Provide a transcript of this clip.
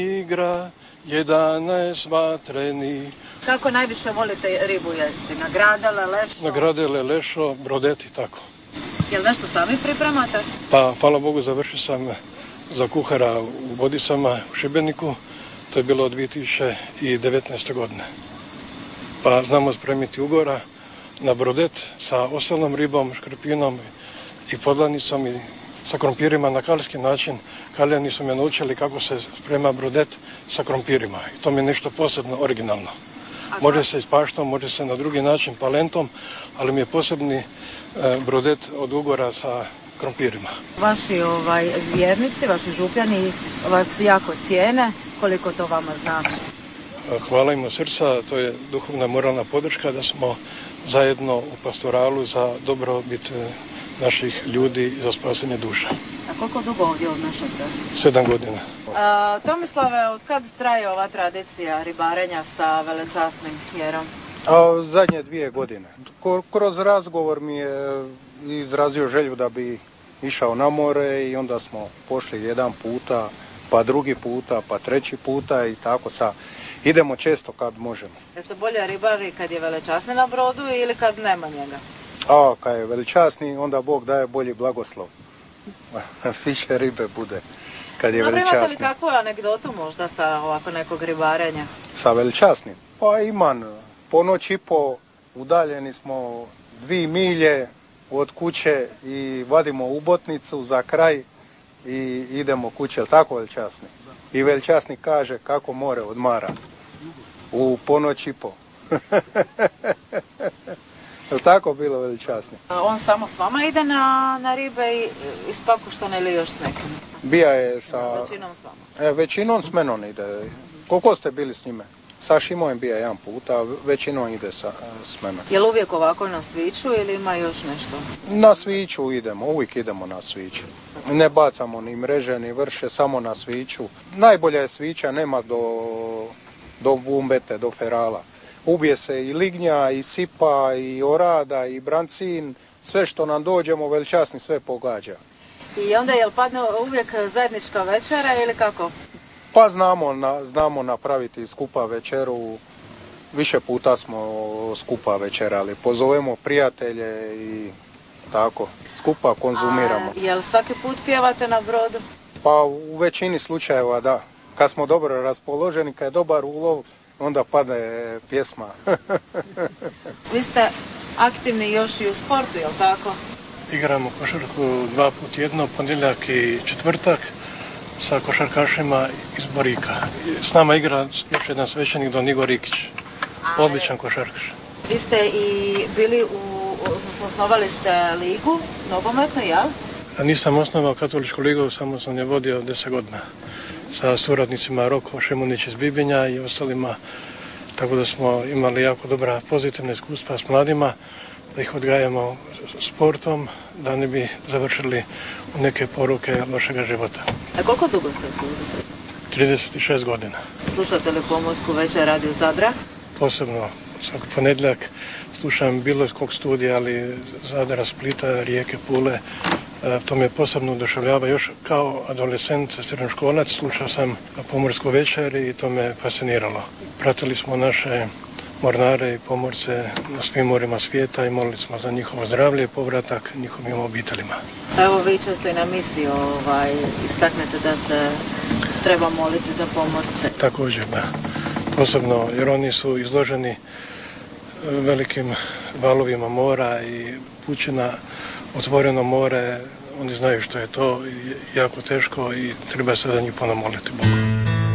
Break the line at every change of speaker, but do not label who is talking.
Igra 11 vatreni.
Kako najviše volite ribu jesti? Na gradele, lešo?
Na gradele, lešo, brodeti, tako.
Jel nešto sami pripremate?
Pa, hvala Bogu, završio sam za kuhara u Vodicama u Šibeniku. To je bilo od 2019. godine. Pa znamo spremiti ugora na brodet sa osalnom ribom, škrpinom i podlanicom i sa krompirima na kalijski način. Kalijani su me naučili kako se sprema brodet sa krompirima. I to mi je nešto posebno originalno. Može se i s paštom, može se na drugi način palentom, ali mi je posebni brodet od ugora sa krompirima.
Vaši vjernici, vaši župljani vas jako cijene. Koliko to vama znači?
Hvala im od srca, to je duhovna moralna podrška da smo zajedno u pastoralu za dobrobit naših ljudi i za spasanje duša.
A koliko dugo ovdje obnašate?
7 godina.
Tomislave, od kad traje ova tradicija ribarenja sa velečasnim Jerom?
Zadnje 2 godine. Kroz razgovor mi je izrazio želju da bi išao na more i onda smo pošli jedan puta, pa drugi puta, pa treći puta i tako sad. Idemo često kad možemo.
Jeste bolje ribari kad je velečasni na brodu ili kad nema njega?
Kad je velečasni, onda Bog daje bolji blagoslov. Više ribe bude kad je velečasni.
Imate li kakvu anegdotu možda sa ovako nekog ribarenja?
Sa velečasnim? Pa imam. Po noć i po udaljeni smo 2 milje od kuće i vadimo ubotnicu za kraj i idemo kuće. Tako velečasni? I velečasni kaže kako more odmara. U ponoć i po. Je li tako bilo velečasni?
On samo s vama ide na ribe i s Papuštana ili još s nekim?
Bija je sa...
Većinom s vama?
Većinom s menom ide. Koliko ste bili s njime? Sa Šimojem bija jedan put, a većinom ide s menom.
Je li uvijek ovako na Sviću ili ima još nešto?
Na Sviću idemo, uvijek idemo na Sviću. Ne bacamo ni mreže, ni vrše, samo na Sviću. Najbolja je Svića, nema do bumbete, do ferala. Ubije se i lignja, i sipa, i orada, i brancin, sve što nam dođemo, velečasni sve pogađa.
I onda je li padne uvijek zajednička večera ili kako?
Pa znamo napraviti skupa večeru, više puta smo skupa večerali, pozovemo prijatelje i tako, skupa konzumiramo.
A je li svaki put pjevate na brodu?
Pa u većini slučajeva da, kad smo dobro raspoloženi, kad je dobar ulov, onda padne pjesma.
Vi ste aktivni još i u sportu, je li tako?
Igramo košarku 2 puta tjedno, ponedjeljak i četvrtak sa košarkašima iz Borika. S nama igra još jedan svećenik Don Igor Rikić, odličan košarkaš.
Vi ste i bili odnosno osnovali ste ligu nogometnu, jel?
Nisam osnovao katoličku ligu, samo sam je vodio 10 godina. Sa suradnicima Roko Šemunić iz Bibinja i ostalima, tako da smo imali jako dobra pozitivna iskustva s mladima, da ih odgajamo sportom, da ne bi završili u neke poruke lošega života.
A koliko dugo ste u službi sad?
36 godina.
Slušate li Pomorsku večer Radio Zadra?
Posebno, svaki ponedjeljak slušam bilo iz kog studija, ali Zadra, Splita, Rijeke, Pule. To me posebno oduševljava. Još kao adolescent, srednjoškolac, slušao sam Pomorsku večer i to me fasciniralo. Pratili smo naše mornare i pomorce na svim morima svijeta i molili smo za njihovo zdravlje i povratak njihovim obiteljima.
Evo vi često i na misiji istaknete da se treba moliti za pomorce.
Također, da. Posebno jer oni su izloženi velikim valovima mora i pućina, otvoreno more, oni znaju što je to, jako teško i treba se za njih puno moliti Bogu.